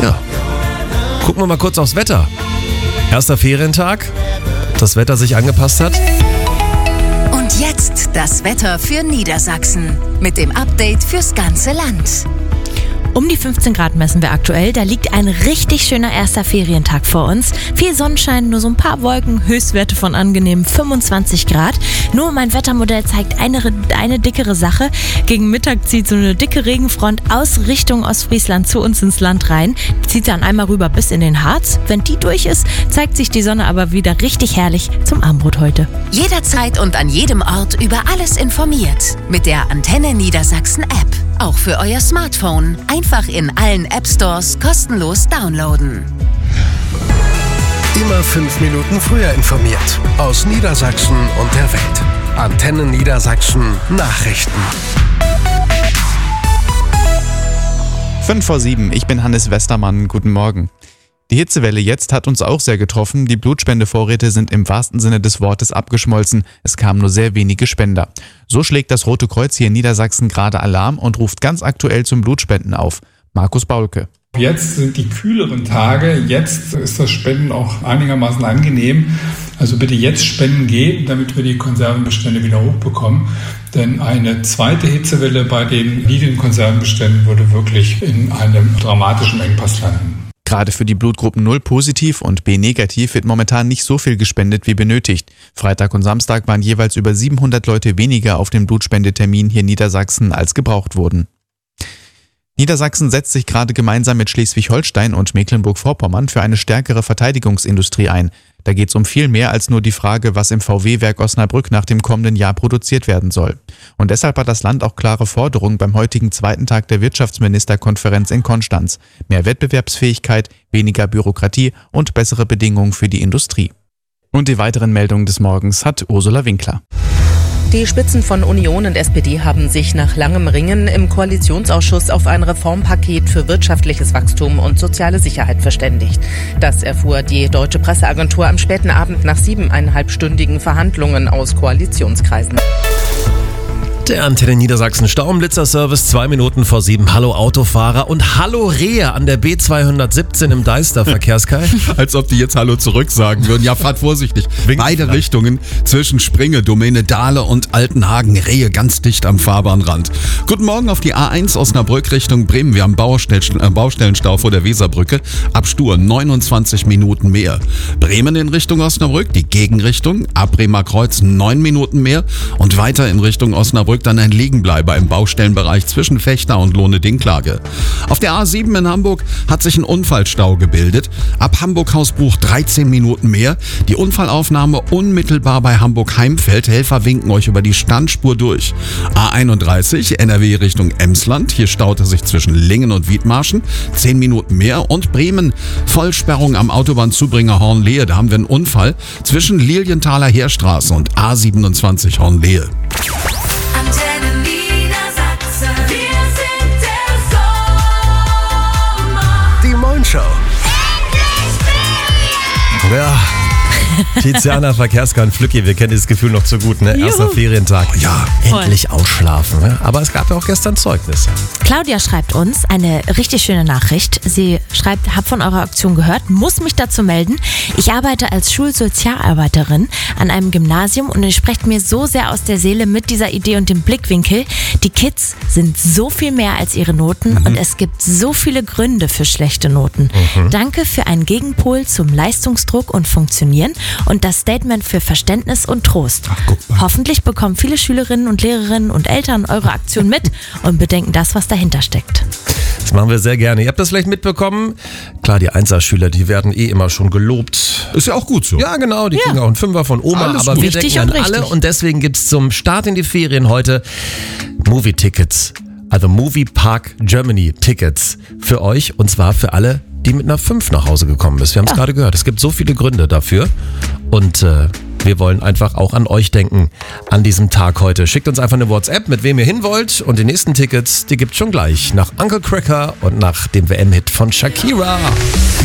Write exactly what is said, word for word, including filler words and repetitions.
Ja, gucken wir mal kurz aufs Wetter. Erster Ferientag, das Wetter sich angepasst hat. Und jetzt das Wetter für Niedersachsen mit dem Update fürs ganze Land. Um die fünfzehn Grad messen wir aktuell. Da liegt ein richtig schöner erster Ferientag vor uns. Viel Sonnenschein, nur so ein paar Wolken, Höchstwerte von angenehmen fünfundzwanzig Grad. Nur mein Wettermodell zeigt eine, eine dickere Sache. Gegen Mittag zieht so eine dicke Regenfront aus Richtung Ostfriesland zu uns ins Land rein. Zieht dann einmal rüber bis in den Harz. Wenn die durch ist, zeigt sich die Sonne aber wieder richtig herrlich zum Abendbrot heute. Jederzeit und an jedem Ort über alles informiert. Mit der Antenne Niedersachsen App. Auch für euer Smartphone. Einfach in allen App Stores kostenlos downloaden. Immer fünf Minuten früher informiert. Aus Niedersachsen und der Welt. Antenne Niedersachsen Nachrichten. Fünf vor sieben, ich bin Hannes Westermann, guten Morgen. Die Hitzewelle jetzt hat uns auch sehr getroffen. Die Blutspendevorräte sind im wahrsten Sinne des Wortes abgeschmolzen. Es kamen nur sehr wenige Spender. So schlägt das Rote Kreuz hier in Niedersachsen gerade Alarm und ruft ganz aktuell zum Blutspenden auf. Markus Baulke. Jetzt sind die kühleren Tage, jetzt ist das Spenden auch einigermaßen angenehm. Also bitte jetzt Spenden geben, damit wir die Konservenbestände wieder hochbekommen. Denn eine zweite Hitzewelle bei den niedrigen Konservenbeständen würde wirklich in einem dramatischen Engpass landen. Gerade für die Blutgruppen null positiv und B negativ wird momentan nicht so viel gespendet wie benötigt. Freitag und Samstag waren jeweils über siebenhundert Leute weniger auf dem Blutspendetermin hier in Niedersachsen, als gebraucht wurden. Niedersachsen setzt sich gerade gemeinsam mit Schleswig-Holstein und Mecklenburg-Vorpommern für eine stärkere Verteidigungsindustrie ein. Da geht es um viel mehr als nur die Frage, was im V W-Werk Osnabrück nach dem kommenden Jahr produziert werden soll. Und deshalb hat das Land auch klare Forderungen beim heutigen zweiten Tag der Wirtschaftsministerkonferenz in Konstanz. Mehr Wettbewerbsfähigkeit, weniger Bürokratie und bessere Bedingungen für die Industrie. Und die weiteren Meldungen des Morgens hat Ursula Winkler. Die Spitzen von Union und S P D haben sich nach langem Ringen im Koalitionsausschuss auf ein Reformpaket für wirtschaftliches Wachstum und soziale Sicherheit verständigt. Das erfuhr die Deutsche Presseagentur am späten Abend nach siebeneinhalbstündigen Verhandlungen aus Koalitionskreisen. Der Antenne Niedersachsen Stauenblitzer-Service, zwei Minuten vor sieben. Hallo Autofahrer und hallo Rehe an der B zweihundertsiebzehn im Deister, Verkehrskai. Als ob die jetzt Hallo zurück sagen würden. Ja, fahrt vorsichtig. Beide Richtungen zwischen Springe, Domäne Dahle und Altenhagen. Rehe ganz dicht am Fahrbahnrand. Guten Morgen auf die A eins Osnabrück Richtung Bremen. Wir haben Baustell- äh, Baustellenstau vor der Weserbrücke. Ab Stur neunundzwanzig Minuten mehr. Bremen in Richtung Osnabrück, die Gegenrichtung. Ab Bremer Kreuz neun Minuten mehr. Und weiter in Richtung Osnabrück dann ein Liegenbleiber im Baustellenbereich zwischen Fechter und Lohne-Dinklage. Auf der A sieben in Hamburg hat sich ein Unfallstau gebildet. Ab Hamburg-Hausbuch dreizehn Minuten mehr. Die Unfallaufnahme unmittelbar bei Hamburg-Heimfeld. Helfer winken euch über die Standspur durch. A einunddreißig, N R W Richtung Emsland. Hier staute sich zwischen Lingen und Wiedmarschen. zehn Minuten mehr. Und Bremen, Vollsperrung am Autobahnzubringer Hornlehe. Da haben wir einen Unfall zwischen Lilienthaler Heerstraße und A siebenundzwanzig Hornlehe. Antenne Niedersachsen, wir sind der Sommer. Die Moin-Show. Ja, Tiziana Verkehrskai und Flücki, wir kennen dieses Gefühl noch zu gut, ne? Erster Juhu. Ferientag. Oh ja. Endlich ausschlafen, ne? Aber es gab ja auch gestern Zeugnisse. Claudia schreibt uns eine richtig schöne Nachricht. Sie schreibt, hab von eurer Aktion gehört, muss mich dazu melden. Ich arbeite als Schulsozialarbeiterin an einem Gymnasium und ihr sprecht mir so sehr aus der Seele mit dieser Idee und dem Blickwinkel. Die Kids sind so viel mehr als ihre Noten mhm. und es gibt so viele Gründe für schlechte Noten. Mhm. Danke für einen Gegenpol zum Leistungsdruck und Funktionieren und das Statement für Verständnis und Trost. Ach, guck mal. Hoffentlich bekommen viele Schülerinnen und Lehrerinnen und Eltern eure Aktion mit und bedenken das, was dahinter steckt. Das machen wir sehr gerne. Ihr habt das vielleicht mitbekommen. Klar, die Einser-Schüler, die werden eh immer schon gelobt. Ist ja auch gut so. Ja, genau, die Ja. kriegen auch einen Fünfer von Oma, Alles aber gut. wir Richtig denken und an alle richtig. und deswegen gibt's zum Start in die Ferien heute Movie-Tickets. Also Movie Park Germany Tickets für euch und zwar für alle, die mit einer fünf nach Hause gekommen ist. Wir haben es Ja. gerade gehört. Es gibt so viele Gründe dafür und äh, wir wollen einfach auch an euch denken an diesem Tag heute. Schickt uns einfach eine WhatsApp, mit wem ihr hin wollt und die nächsten Tickets, die gibt's schon gleich nach Uncle Cracker und nach dem W M-Hit von Shakira.